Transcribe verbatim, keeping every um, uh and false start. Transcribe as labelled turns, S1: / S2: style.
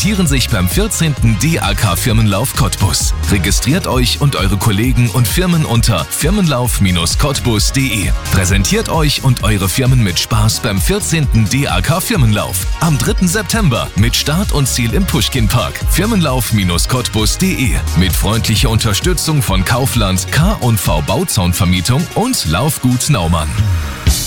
S1: präsentieren sich beim vierzehnten D A K-Firmenlauf Cottbus. Registriert euch und eure Kollegen und Firmen unter firmenlauf Bindestrich cottbus punkt de. Präsentiert euch und eure Firmen mit Spaß beim vierzehnten D A K-Firmenlauf am dritten September mit Start und Ziel im Puschkinpark. firmenlauf Bindestrich cottbus punkt de mit freundlicher Unterstützung von Kaufland, K und V Bauzaunvermietung und Laufgut Naumann.